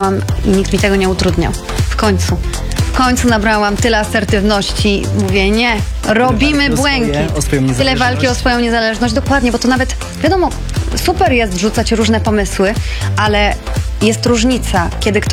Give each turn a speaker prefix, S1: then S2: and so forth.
S1: chciałam i nikt mi tego nie utrudniał. W końcu nabrałam tyle asertywności. Mówię, nie, robimy błękit. Tyle walki o swoją niezależność. Dokładnie, bo to nawet, wiadomo, super jest wrzucać różne pomysły, ale jest różnica, kiedy ktoś